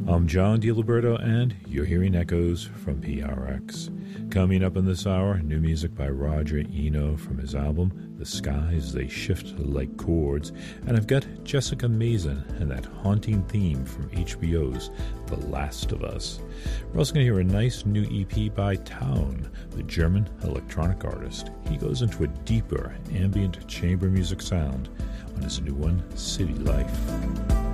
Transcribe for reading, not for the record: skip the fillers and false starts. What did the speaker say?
I'm John DiLiberto, and you're hearing Echoes from PRX. Coming up in this hour, new music by Roger Eno from his album The Skies They Shift Like Chords, and I've got Jessica Mason and that haunting theme from HBO's The Last of Us. We're also going to hear a nice new EP by Town, the German electronic artist. He goes into a deeper ambient chamber music sound on his new one, City Life.